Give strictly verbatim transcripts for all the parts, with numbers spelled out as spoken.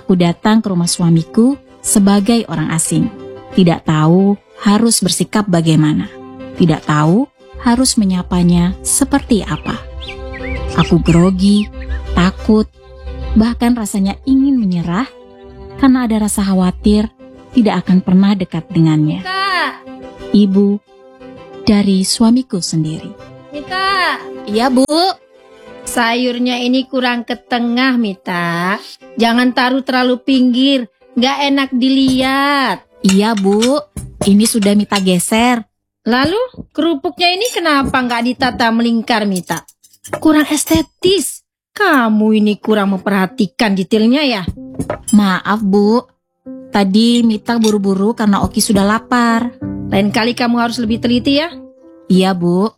Aku datang ke rumah suamiku sebagai orang asing. Tidak tahu harus bersikap bagaimana. Tidak tahu harus menyapanya seperti apa. Aku grogi, takut, bahkan rasanya ingin menyerah karena ada rasa khawatir tidak akan pernah dekat dengannya. Kak, Ibu dari suamiku sendiri. Mita, Iya, Bu. sayurnya ini kurang ke tengah, Mita. Jangan taruh terlalu pinggir, nggak enak dilihat. Iya, Bu. Ini sudah Mita geser. Lalu kerupuknya ini kenapa nggak ditata melingkar, Mita? Kurang estetis. Kamu ini kurang memperhatikan detailnya ya. Maaf, Bu. Tadi Mita buru-buru karena Oki sudah lapar. Lain kali kamu harus lebih teliti ya. Iya, Bu.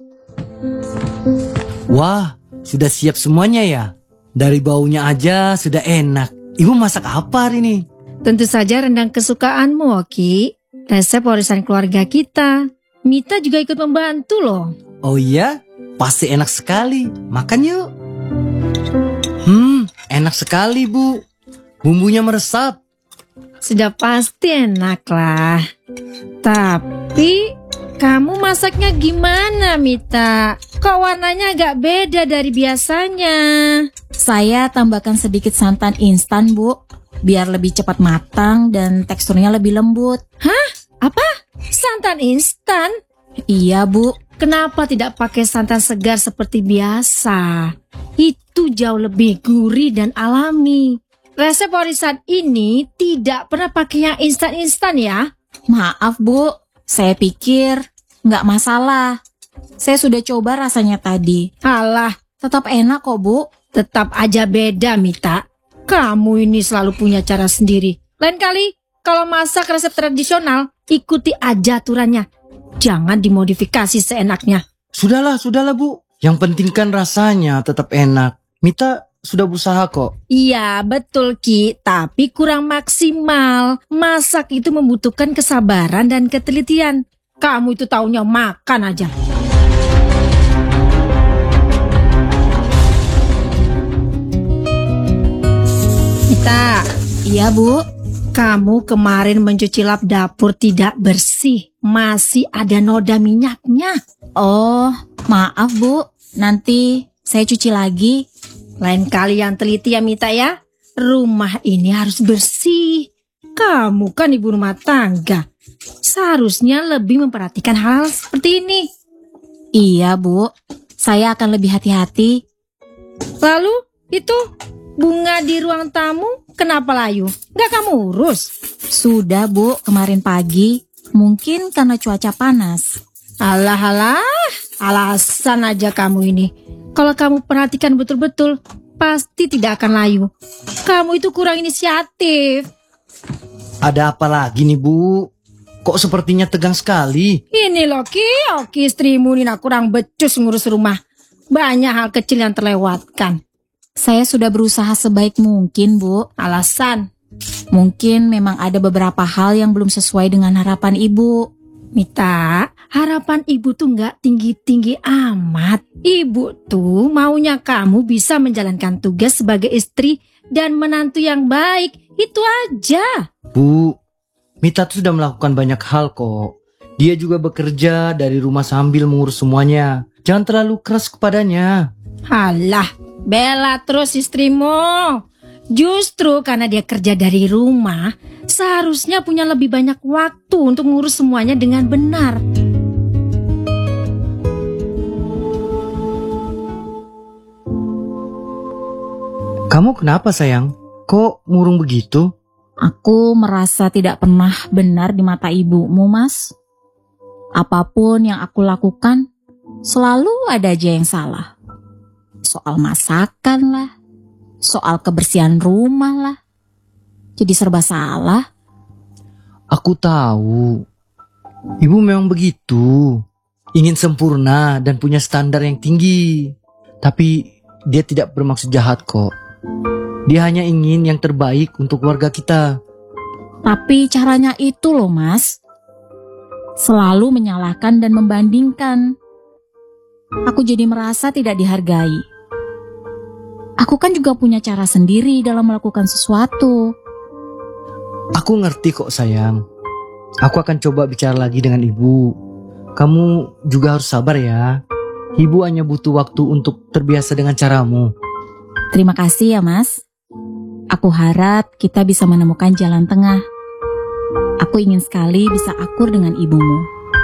Wah, sudah siap semuanya ya? Dari baunya aja sudah enak. Ibu masak apa hari ini? Tentu saja rendang kesukaanmu, Oki. Resep warisan keluarga kita. Mita juga ikut membantu loh. Oh iya? Pasti enak sekali. Makan yuk. Hmm, enak sekali, Bu. Bumbunya meresap. Sudah pasti enak lah. Tapi kamu masaknya gimana, Mita? Kok warnanya agak beda dari biasanya? Saya tambahkan sedikit santan instan, Bu. Biar lebih cepat matang dan teksturnya lebih lembut. Hah? Apa? Santan instan? Iya, Bu. Kenapa tidak pakai santan segar seperti biasa? Itu jauh lebih gurih dan alami. Resep warisan ini tidak pernah pakai yang instan-instan ya. Maaf, Bu. Saya pikir nggak masalah. Saya sudah coba rasanya tadi. Alah, Tetap enak kok, Bu. tetap aja beda, Mita. Kamu ini selalu punya cara sendiri. Lain kali, kalau masak resep tradisional, ikuti aja aturannya. Jangan dimodifikasi seenaknya. Sudahlah, sudahlah, Bu. Yang penting kan rasanya tetap enak. Mita sudah berusaha kok. Iya, betul Ki, tapi kurang maksimal. Masak itu membutuhkan kesabaran dan ketelitian. Kamu itu taunya makan aja. Mita, Iya, Bu. kamu kemarin mencuci lap dapur tidak bersih. Masih ada noda minyaknya. Oh, maaf, Bu. Nanti saya cuci lagi. Lain kali yang teliti ya Mita ya. Rumah ini harus bersih. Kamu kan ibu rumah tangga. Seharusnya lebih memperhatikan hal seperti ini. Iya, Bu. Saya akan lebih hati-hati. Lalu itu bunga di ruang tamu kenapa layu? Nggak kamu urus? Sudah, Bu. Kemarin pagi. Mungkin karena cuaca panas. Alah alah, alasan aja kamu ini. Kalau kamu perhatikan betul-betul, pasti tidak akan layu. Kamu itu kurang inisiatif. Ada apa lagi nih, Bu? Kok sepertinya tegang sekali? Ini loh Ki, Oki istrimu ini nak kurang becus ngurus rumah. Banyak hal kecil yang terlewatkan. Saya sudah berusaha sebaik mungkin, Bu. Alasan, Mungkin memang ada beberapa hal yang belum sesuai dengan harapan Ibu. Mita, harapan ibu tuh nggak tinggi-tinggi amat. Ibu tuh maunya kamu bisa menjalankan tugas sebagai istri dan menantu yang baik. Itu aja. Bu, Mita tuh sudah melakukan banyak hal kok. Dia juga bekerja dari rumah sambil mengurus semuanya. Jangan terlalu keras kepadanya. Halah, bela terus istrimu. Justru karena dia kerja dari rumah, seharusnya punya lebih banyak waktu untuk mengurus semuanya dengan benar. Kamu kenapa sayang? Kok murung begitu? Aku merasa tidak pernah benar di mata ibumu, Mas. Apapun yang aku lakukan, selalu ada aja yang salah. Soal masakan lah, soal kebersihan rumah lah. Jadi serba salah. Aku tahu. Ibu memang begitu. Ingin sempurna dan punya standar yang tinggi. Tapi dia tidak bermaksud jahat kok. Dia hanya ingin yang terbaik untuk keluarga kita. Tapi caranya itu loh, Mas. Selalu menyalahkan dan membandingkan. Aku jadi merasa tidak dihargai. Aku kan juga punya cara sendiri dalam melakukan sesuatu. Aku ngerti kok sayang. Aku akan coba bicara lagi dengan ibu. Kamu juga harus sabar ya. Ibu hanya butuh waktu untuk terbiasa dengan caramu. Terima kasih ya Mas. Aku harap kita bisa menemukan jalan tengah. Aku ingin sekali bisa akur dengan ibumu.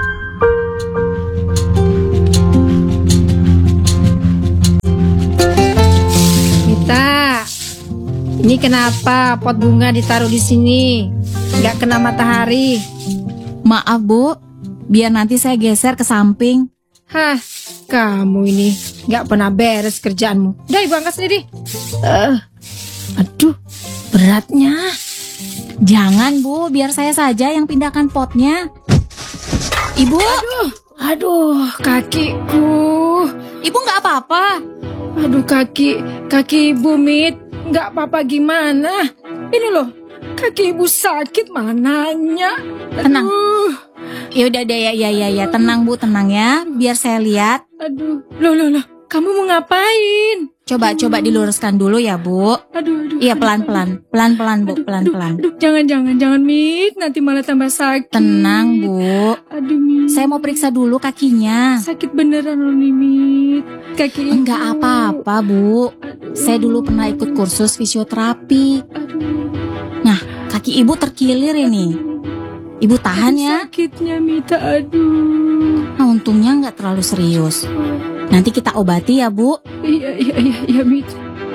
Mita, ini kenapa pot bunga ditaruh di sini? Nggak kena matahari. Maaf Bu, biar nanti saya geser ke samping. Hah, kamu ini nggak pernah beres kerjaanmu. Udah ibu angkat sendiri. Uh, aduh, beratnya. Jangan Bu, biar saya saja yang pindahkan potnya. Ibu, Aduh, aduh, kakiku. ibu nggak apa-apa. Aduh, kaki, kaki ibu, Mit. Nggak apa-apa gimana? Ini loh, kaki ibu sakit mananya. Tenang. Aduh, Ya udah deh ya, ya ya ya, tenang Bu, tenang ya. Biar saya lihat. aduh, loh, loh, loh. Kamu mau ngapain? Coba coba diluruskan dulu ya Bu. Aduh, aduh. Iya pelan-pelan, pelan-pelan Bu, Aduh, pelan-pelan. Aduh, jangan, jangan, jangan, Mit. Nanti malah tambah sakit. Tenang Bu. Aduh, Mit. Saya mau periksa dulu kakinya. Sakit beneran loh nih, Mit. Kaki ibu. Enggak apa-apa Bu. Aduh. Saya dulu pernah ikut kursus fisioterapi. Aduh. Kaki ibu terkilir ini. Ibu tahan Aduh, ya. sakitnya, Mita. Aduh. Nah, untungnya nggak terlalu serius. Nanti kita obati ya Bu. Iya, iya, iya, iya, Mita.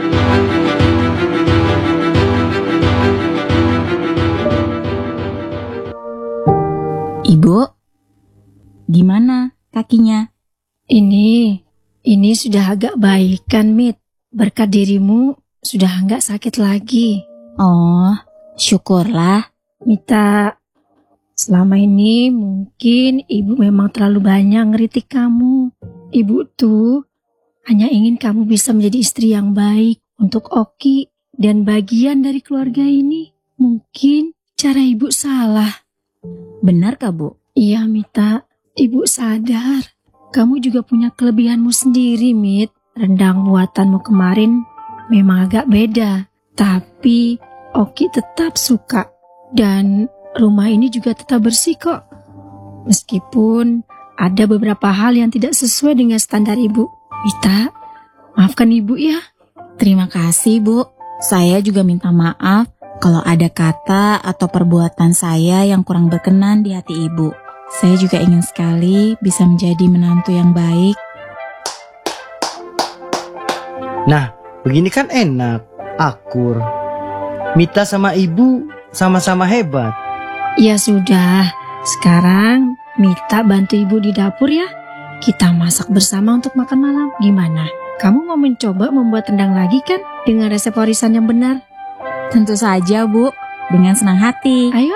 Ibu, gimana kakinya? Ini, ini sudah agak baik kan, Mit? Berkat dirimu sudah enggak sakit lagi. Oh, syukurlah. Mita, selama ini mungkin ibu memang terlalu banyak ngeritik kamu. Ibu tuh hanya ingin kamu bisa menjadi istri yang baik untuk Oki dan bagian dari keluarga ini. Mungkin cara ibu salah. Benar kah Bu? Iya, Mita, ibu sadar. Kamu juga punya kelebihanmu sendiri, Mit. Rendang buatanmu kemarin memang agak beda. Tapi Oki tetap suka. Dan rumah ini juga tetap bersih kok. Meskipun ada beberapa hal yang tidak sesuai dengan standar ibu. Mita, maafkan ibu ya. Terima kasih Bu. Saya juga minta maaf kalau ada kata atau perbuatan saya yang kurang berkenan di hati Ibu. Saya juga ingin sekali bisa menjadi menantu yang baik. Nah, begini kan enak, akur. Mita sama ibu sama-sama hebat. Ya sudah, sekarang Mita bantu ibu di dapur ya. Kita masak bersama untuk makan malam. Gimana? Kamu mau mencoba membuat rendang lagi kan? Dengan resep warisan yang benar. Tentu saja Bu, dengan senang hati. Ayo.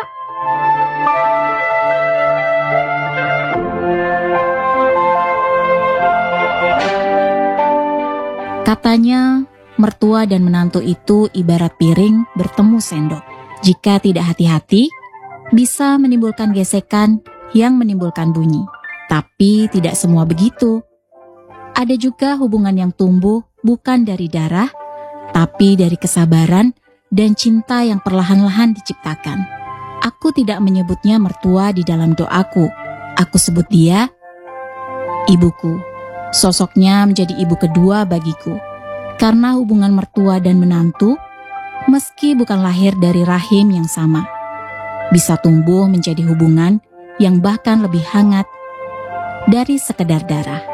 Katanya, mertua dan menantu itu ibarat piring bertemu sendok. Jika tidak hati-hati, bisa menimbulkan gesekan yang menimbulkan bunyi. Tapi tidak semua begitu. Ada juga hubungan yang tumbuh bukan dari darah, tapi dari kesabaran dan cinta yang perlahan-lahan diciptakan. Aku tidak menyebutnya mertua di dalam doaku. Aku sebut dia ibuku. Sosoknya menjadi ibu kedua bagiku. Karena hubungan mertua dan menantu, meski bukan lahir dari rahim yang sama, bisa tumbuh menjadi hubungan yang bahkan lebih hangat dari sekedar darah.